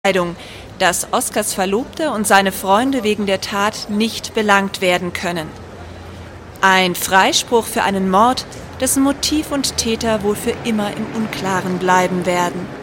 Entscheidung, dass Oskars Verlobte und seine Freunde wegen der Tat nicht belangt werden können. Ein Freispruch für einen Mord, dessen Motiv und Täter wohl für immer im Unklaren bleiben werden.